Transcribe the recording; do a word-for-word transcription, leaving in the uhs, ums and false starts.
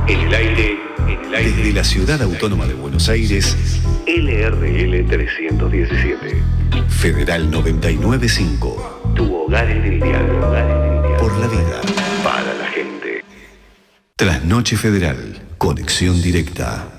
En el aire, en el aire. Desde la Ciudad Autónoma de Buenos Aires, L R L trescientos diecisiete. Federal noventa y nueve punto cinco. Tu hogar en Iridial. Por la vida. Para la gente. Trasnoche Federal. Conexión directa.